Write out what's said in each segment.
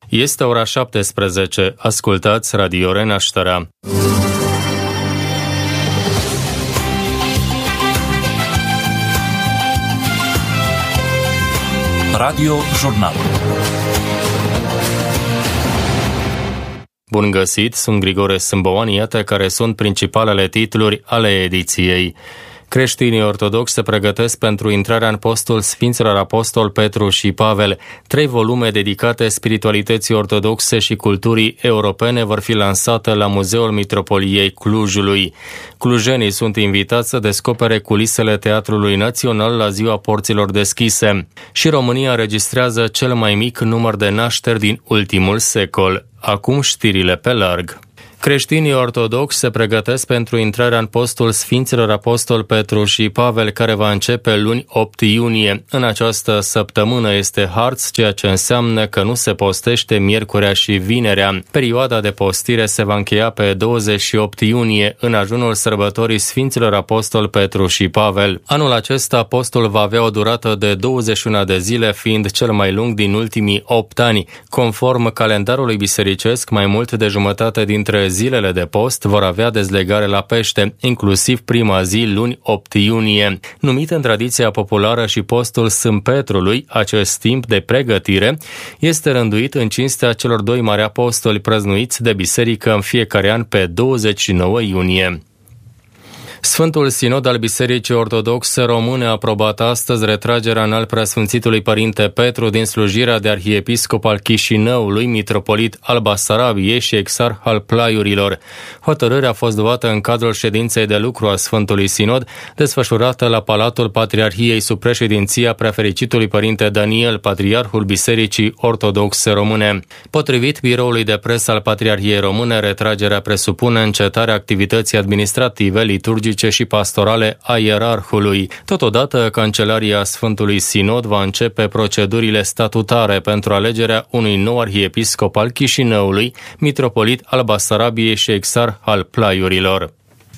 Este ora 17. Ascultați Radio Renașterea. Radio Jurnal. Bun găsit, sunt Grigore Sâmboan, iată care sunt principalele titluri ale ediției. Creștinii ortodoxi se pregătesc pentru intrarea în postul Sfinților Apostol Petru și Pavel. 3 volume dedicate spiritualității ortodoxe și culturii europene vor fi lansate la Muzeul Mitropoliei Clujului. Clujenii sunt invitați să descopere culisele Teatrului Național la Ziua Porților Deschise. Și România înregistrează cel mai mic număr de nașteri din ultimul secol. Acum știrile pe larg. Creștinii ortodoxi se pregătesc pentru intrarea în postul Sfinților Apostol Petru și Pavel, care va începe luni 8 iunie. În această săptămână este harț, ceea ce înseamnă că nu se postește miercurea și vinerea. Perioada de postire se va încheia pe 28 iunie, în ajunul sărbătorii Sfinților Apostol Petru și Pavel. Anul acesta postul va avea o durată de 21 de zile, fiind cel mai lung din ultimii 8 ani. Conform calendarului bisericesc, mai mult de jumătate dintre zilele de post vor avea dezlegare la pește, inclusiv prima zi, luni 8 iunie. Numit în tradiția populară și postul Sânt Petrului, acest timp de pregătire este rânduit în cinstea celor 2 mari apostoli prăznuiți de biserică în fiecare an pe 29 iunie. Sfântul Sinod al Bisericii Ortodoxe Române a aprobat astăzi retragerea în al Preasfințitului Părinte Petru din slujirea de arhiepiscop al Chișinăului, mitropolit al Basarabiei și exarh al Plaiurilor. Hotărârea a fost luată în cadrul ședinței de lucru a Sfântului Sinod, desfășurată la Palatul Patriarhiei sub președinția Preafericitului Părinte Daniel, Patriarhul Bisericii Ortodoxe Române. Potrivit biroului de presă al Patriarhiei Române, retragerea presupune încetarea activității administrative, liturgice și pastorale a ierarhului. Totodată, Cancelaria Sfântului Sinod va începe procedurile statutare pentru alegerea unui nou arhiepiscop al Chișinăului, mitropolit al Basarabiei și exarh al Plaiurilor.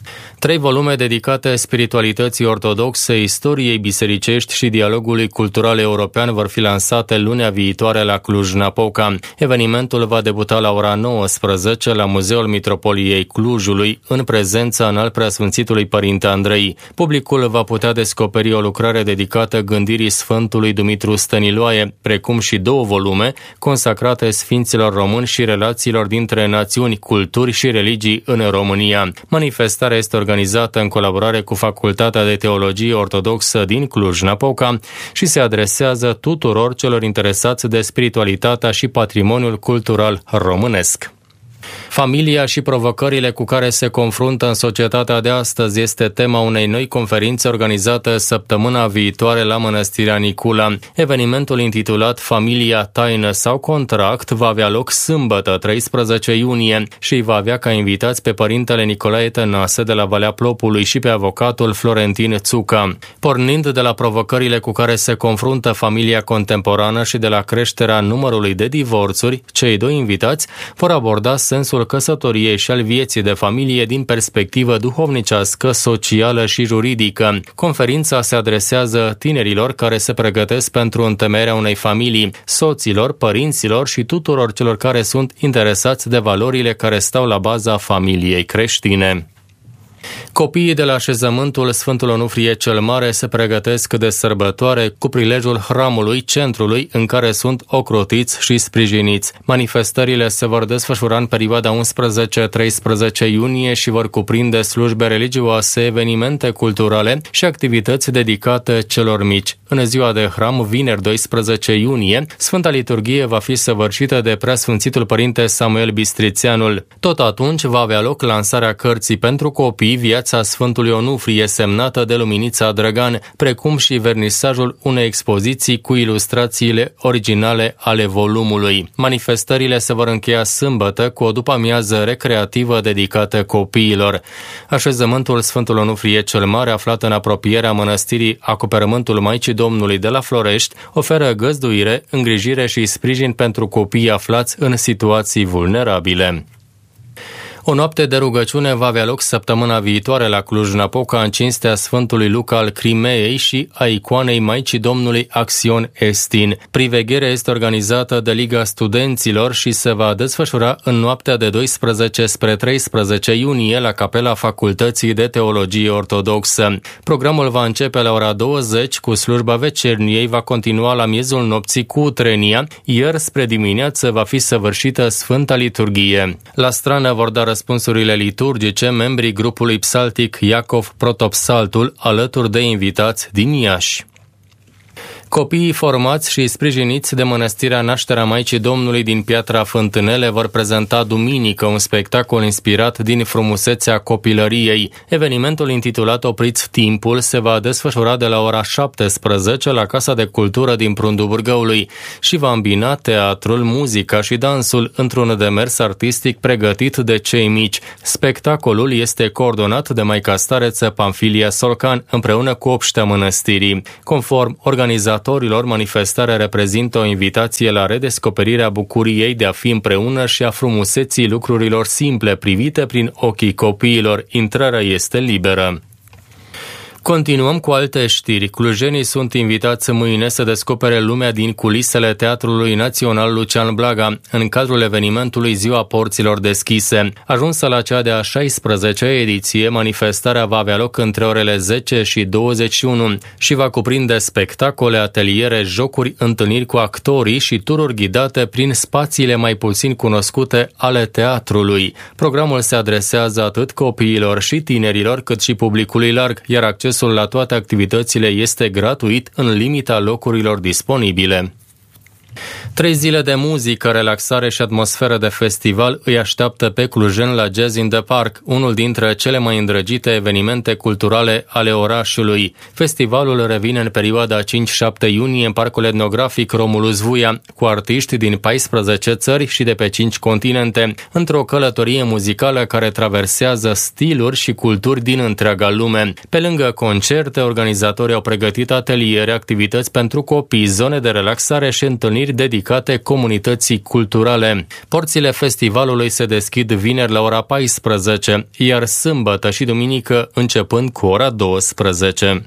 3 volume dedicate spiritualității ortodoxe, istoriei bisericești și dialogului cultural european vor fi lansate lunea viitoare la Cluj-Napoca. Evenimentul va debuta la ora 19 la Muzeul Mitropoliei Clujului, în prezența în al Preasfințitului Părinte Andrei. Publicul va putea descoperi o lucrare dedicată gândirii Sfântului Dumitru Stăniloae, precum și 2 volume consacrate sfinților români și relațiilor dintre națiuni, culturi și religii în România. Manifestarea este organizată în colaborare cu Facultatea de Teologie Ortodoxă din Cluj-Napoca și se adresează tuturor celor interesați de spiritualitatea și patrimoniul cultural românesc. Familia și provocările cu care se confruntă în societatea de astăzi este tema unei noi conferințe organizate săptămâna viitoare la Mănăstirea Nicula. Evenimentul intitulat Familia, taină sau contract va avea loc sâmbătă, 13 iunie și va avea ca invitați pe Părintele Nicolae Tănase de la Valea Plopului și pe avocatul Florentin Țuca. Pornind de la provocările cu care se confruntă familia contemporană și de la creșterea numărului de divorțuri, cei 2 invitați vor aborda sensul căsătoriei și al vieții de familie din perspectivă duhovnicească, socială și juridică. Conferința se adresează tinerilor care se pregătesc pentru întemeierea unei familii, soților, părinților și tuturor celor care sunt interesați de valorile care stau la baza familiei creștine. Copiii de la așezământul Sfântul Onufrie cel Mare se pregătesc de sărbătoare cu prilejul hramului centrului în care sunt ocrotiți și sprijiniți. Manifestările se vor desfășura în perioada 11-13 iunie și vor cuprinde slujbe religioase, evenimente culturale și activități dedicate celor mici. În ziua de hram, vineri 12 iunie, Sfânta Liturghie va fi săvârșită de Preasfințitul Părinte Samuel Bistrițeanul. Tot atunci va avea loc lansarea cărții pentru copii Viața Sfântului Onufrie, semnată de Luminița Drăgan, precum și vernisajul unei expoziții cu ilustrațiile originale ale volumului. Manifestările se vor încheia sâmbătă cu o după-amiază recreativă dedicată copiilor. Așezământul Sfântul Onufrie cel Mare, aflat în apropierea mănăstirii Acoperământul Maicii Domnului de la Florești, oferă găzduire, îngrijire și sprijin pentru copiii aflați în situații vulnerabile. O noapte de rugăciune va avea loc săptămâna viitoare la Cluj-Napoca în cinstea Sfântului Luca al Crimeei și a icoanei Maicii Domnului Axion Estin. Privegherea este organizată de Liga Studenților și se va desfășura în noaptea de 12 spre 13 iunie la capela Facultății de Teologie Ortodoxă. Programul va începe la ora 20 cu slujba vecerniei, va continua la miezul nopții cu utrenia, iar spre dimineață va fi săvârșită Sfânta Liturghie. La strană vor da răspunsurile liturgice membrii grupului psaltic Iacov Protopsaltul, alături de invitați din Iași. Copiii formați și sprijiniți de Mănăstirea Nașterea Maicii Domnului din Piatra Fântânele vor prezenta duminică un spectacol inspirat din frumusețea copilăriei. Evenimentul intitulat Opriți timpul se va desfășura de la ora 17 la Casa de Cultură din Prundul Bârgăului și va îmbina teatrul, muzica și dansul într-un demers artistic pregătit de cei mici. Spectacolul este coordonat de maica stareță Pamfilia Solcan împreună cu obștea mănăstirii. Conform organizatorilor, manifestarea reprezintă o invitație la redescoperirea bucuriei de a fi împreună și a frumuseții lucrurilor simple privite prin ochii copiilor. Intrarea este liberă. Continuăm cu alte știri. Clujenii sunt invitați mâine să descopere lumea din culisele Teatrului Național Lucian Blaga, în cadrul evenimentului Ziua Porților Deschise. Ajunsă la cea de-a 16-a ediție, manifestarea va avea loc între orele 10 și 21 și va cuprinde spectacole, ateliere, jocuri, întâlniri cu actorii și tururi ghidate prin spațiile mai puțin cunoscute ale teatrului. Programul se adresează atât copiilor și tinerilor, cât și publicului larg, iar accesul la toate activitățile este gratuit în limita locurilor disponibile. 3 zile de muzică, relaxare și atmosferă de festival îi așteaptă pe clujeni la Jazz in the Park, unul dintre cele mai îndrăgite evenimente culturale ale orașului. Festivalul revine în perioada 5-7 iunie în Parcul Etnografic Romulus Vuia, cu artiști din 14 țări și de pe 5 continente, într-o călătorie muzicală care traversează stiluri și culturi din întreaga lume. Pe lângă concerte, organizatorii au pregătit ateliere, activități pentru copii, zone de relaxare și întâlniri dedicate comunității culturale. Porțile festivalului se deschid vineri la ora 14, iar sâmbătă și duminică începând cu ora 12.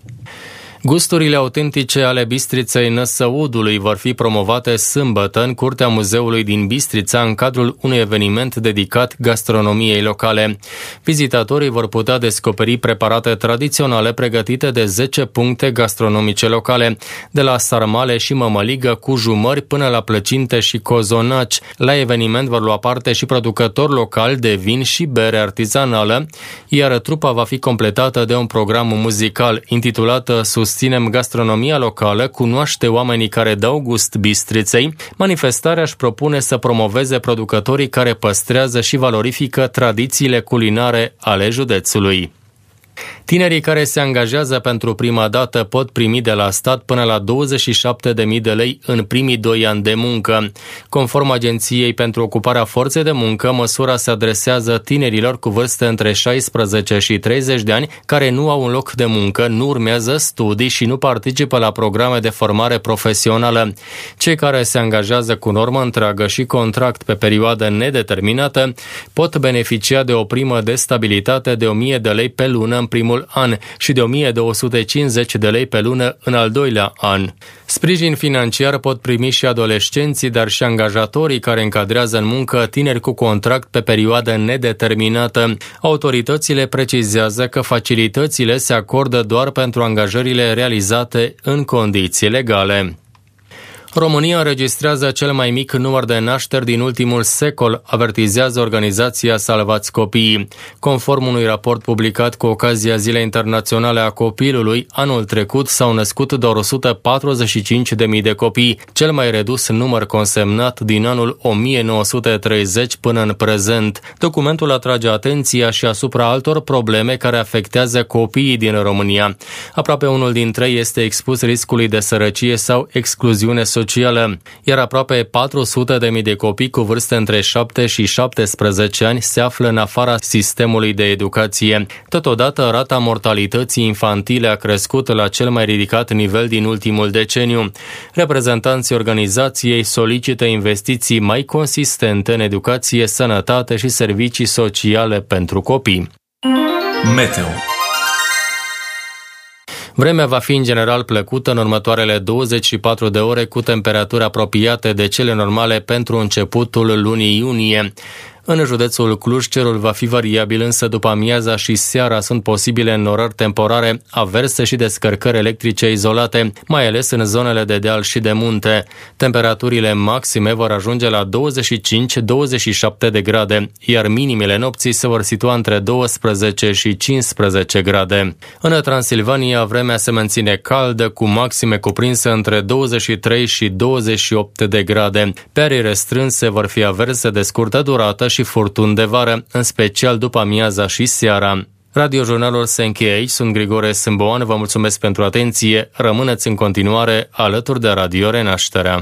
Gusturile autentice ale Bistriței Năsăudului vor fi promovate sâmbătă în curtea muzeului din Bistrița în cadrul unui eveniment dedicat gastronomiei locale. Vizitatorii vor putea descoperi preparate tradiționale pregătite de 10 puncte gastronomice locale, de la sarmale și mămăligă cu jumări până la plăcinte și cozonaci. La eveniment vor lua parte și producători locali de vin și bere artizanală, iar trupa va fi completată de un program muzical intitulat Susținem gastronomia locală, cunoaște oamenii care dau gust Bistriței. Manifestarea își propune să promoveze producătorii care păstrează și valorifică tradițiile culinare ale județului. Tinerii care se angajează pentru prima dată pot primi de la stat până la 27.000 de lei în primii 2 ani de muncă. Conform Agenției pentru Ocuparea Forței de Muncă, măsura se adresează tinerilor cu vârste între 16 și 30 de ani care nu au un loc de muncă, nu urmează studii și nu participă la programe de formare profesională. Cei care se angajează cu normă întreagă și contract pe perioadă nedeterminată pot beneficia de o primă de stabilitate de 1.000 de lei pe lună în primul an și de 1.250 de lei pe lună în al doilea an. Sprijin financiar pot primi și adolescenții, dar și angajatorii care încadrează în muncă tineri cu contract pe perioadă nedeterminată. Autoritățile precizează că facilitățile se acordă doar pentru angajările realizate în condiții legale. România înregistrează cel mai mic număr de nașteri din ultimul secol, avertizează organizația Salvați Copiii. Conform unui raport publicat cu ocazia Zilei Internaționale a Copilului, anul trecut s-au născut doar 145.000 de copii, cel mai redus număr consemnat din anul 1930 până în prezent. Documentul atrage atenția și asupra altor probleme care afectează copiii din România. Aproape unul dintre ei este expus riscului de sărăcie sau excluziune socială socială, iar aproape 400.000 de copii cu vârste între 7 și 17 ani se află în afara sistemului de educație. Totodată, rata mortalității infantile a crescut la cel mai ridicat nivel din ultimul deceniu. Reprezentanții organizației solicită investiții mai consistente în educație, sănătate și servicii sociale pentru copii. Meteo. Vremea va fi în general plăcută în următoarele 24 de ore, cu temperaturi apropiate de cele normale pentru începutul lunii iunie. În județul Cluj, cerul va fi variabil, însă după amiaza și seara sunt posibile înnorări temporare, averse și descărcări electrice izolate, mai ales în zonele de deal și de munte. Temperaturile maxime vor ajunge la 25-27 de grade, iar minimele nopții se vor situa între 12 și 15 grade. În Transilvania, vremea se menține caldă, cu maxime cuprinse între 23 și 28 de grade. Pe arii restrânse vor fi averse de scurtă durată și furtuni de vară, în special după amiaza și seara. Radiojurnalul se încheie aici, sunt Grigore Sâmboan, vă mulțumesc pentru atenție, rămâneți în continuare alături de Radio Renașterea.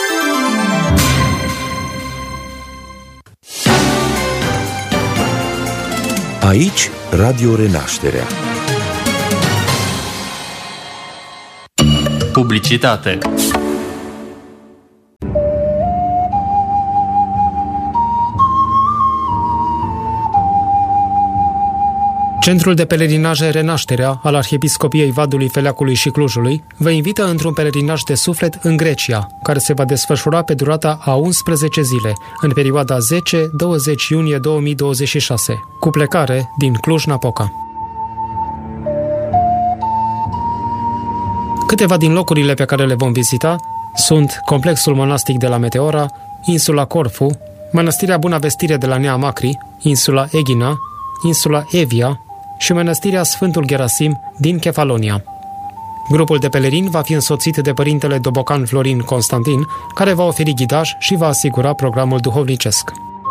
Aici, Radio Renașterea. Publicitate. Centrul de pelerinaj Renașterea al Arhiepiscopiei Vadului, Feleacului și Clujului vă invită într-un pelerinaj de suflet în Grecia, care se va desfășura pe durata a 11 zile, în perioada 10-20 iunie 2026, cu plecare din Cluj-Napoca. Câteva din locurile pe care le vom vizita sunt complexul monastic de la Meteora, insula Corfu, mănăstirea Buna Vestire de la Nea Macri, insula Egina, insula Evia și mănăstirea Sfântul Gerasim din Kefalonia. Grupul de pelerini va fi însoțit de părintele Dobocan Florin Constantin, care va oferi ghidaj și va asigura programul duhovnicesc.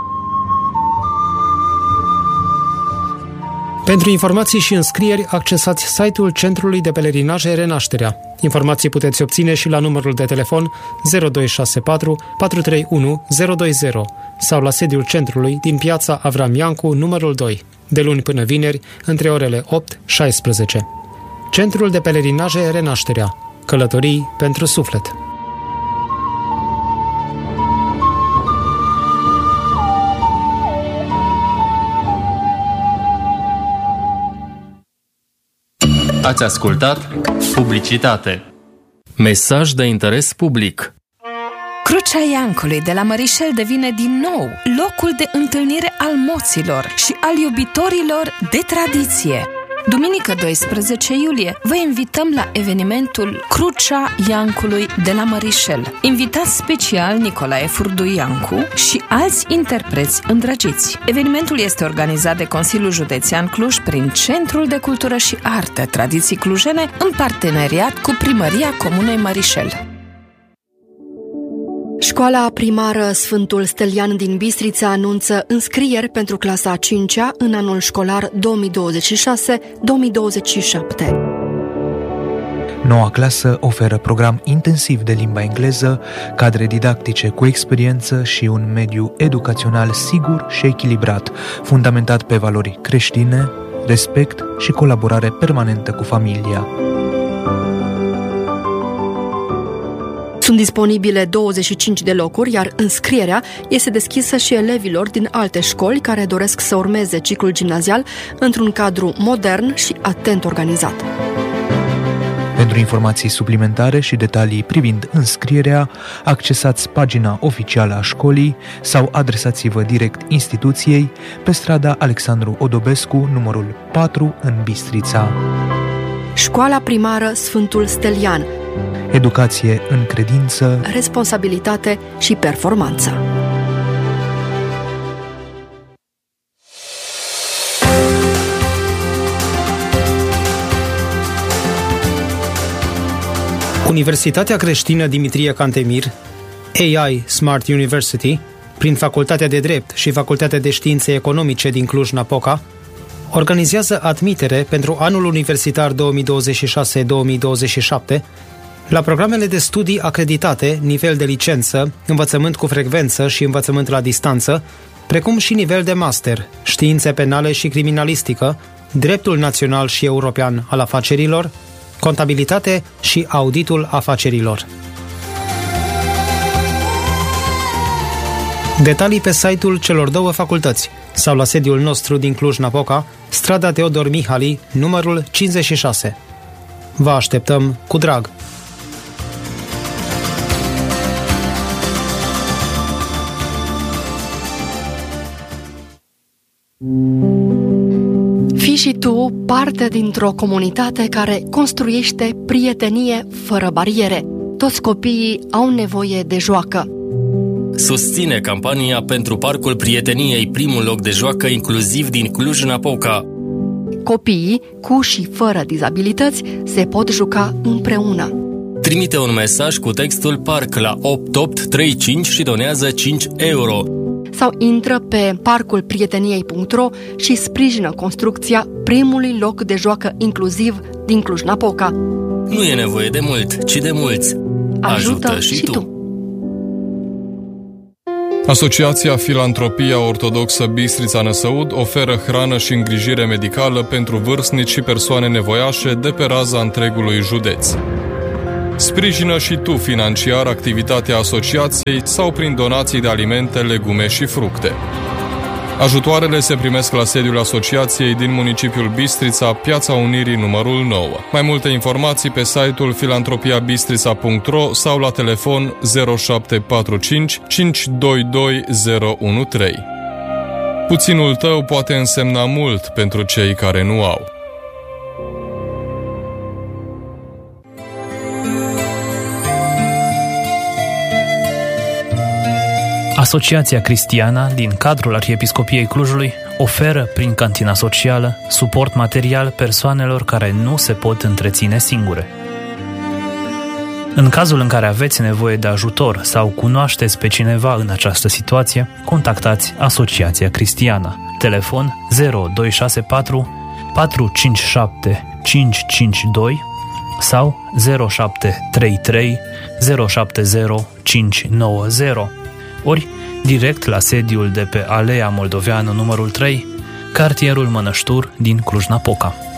Pentru informații și înscrieri, accesați site-ul Centrului de Pelerinaj Renașterea. Informații puteți obține și la numărul de telefon 0264 431 020 sau la sediul centrului din piața Avram Iancu, numărul 2, de luni până vineri, între orele 8-16. Centrul de Pelerinaj Renașterea. Călătorii pentru suflet. Ați ascultat Publicitate. Mesaj de interes public. Crucea Iancului de la Mărișel devine din nou locul de întâlnire al moților și al iubitorilor de tradiție. Duminică 12 iulie vă invităm la evenimentul Crucea Iancului de la Mărișel. Invitați special Nicolae Furdu Iancu și alți interpreți îndrăgiți. Evenimentul este organizat de Consiliul Județean Cluj prin Centrul de Cultură și Artă Tradiții Clujene în parteneriat cu Primăria Comunei Mărișel. Școala primară Sfântul Stelian din Bistrița anunță înscrieri pentru clasa a 5-a în anul școlar 2026-2027. Noua clasă oferă program intensiv de limba engleză, cadre didactice cu experiență și un mediu educațional sigur și echilibrat, fundamentat pe valori creștine, respect și colaborare permanentă cu familia. Sunt disponibile 25 de locuri, iar înscrierea este deschisă și elevilor din alte școli care doresc să urmeze ciclul gimnazial într-un cadru modern și atent organizat. Pentru informații suplimentare și detalii privind înscrierea, accesați pagina oficială a școlii sau adresați-vă direct instituției pe strada Alexandru Odobescu, numărul 4 în Bistrița. Școala primară Sfântul Stelian. Educație în credință, responsabilitate și performanță. Universitatea creștină Dimitrie Cantemir, AI Smart University, prin Facultatea de Drept și Facultatea de Științe Economice din Cluj-Napoca, organizează admitere pentru anul universitar 2026-2027 La programele de studii acreditate, nivel de licență, învățământ cu frecvență și învățământ la distanță, precum și nivel de master, științe penale și criminalistică, dreptul național și european al afacerilor, contabilitate și auditul afacerilor. Detalii pe site-ul celor două facultăți sau la sediul nostru din Cluj-Napoca, strada Teodor Mihali, numărul 56. Vă așteptăm cu drag! Fii și tu parte dintr-o comunitate care construiește prietenie fără bariere. Toți copiii au nevoie de joacă. Susține campania pentru Parcul Prieteniei, primul loc de joacă inclusiv din Cluj-Napoca. Copiii, cu și fără dizabilități, se pot juca împreună. Trimite un mesaj cu textul PARC la 8835 și donează 5 euro. Sau intră pe parculprieteniei.ro și sprijină construcția primului loc de joacă inclusiv din Cluj-Napoca. Nu e nevoie de mult, ci de mulți. Ajută și tu! Asociația Filantropia Ortodoxă Bistrița Năsăud oferă hrană și îngrijire medicală pentru vârstnici și persoane nevoiașe de pe raza întregului județ. Sprijină și tu financiar activitatea asociației sau prin donații de alimente, legume și fructe. Ajutoarele se primesc la sediul asociației din municipiul Bistrița, Piața Unirii numărul 9. Mai multe informații pe site-ul filantropiabistrița.ro sau la telefon 0745 522 013. Puținul tău poate însemna mult pentru cei care nu au. Asociația Cristiana din cadrul Arhiepiscopiei Clujului oferă prin cantina socială suport material persoanelor care nu se pot întreține singure. În cazul în care aveți nevoie de ajutor sau cunoașteți pe cineva în această situație, contactați Asociația Cristiana. Telefon 0264 457 552 sau 0733 070 590, ori direct la sediul de pe Alea Moldoveanu numărul 3, cartierul Mănăștur din Cluj-Napoca.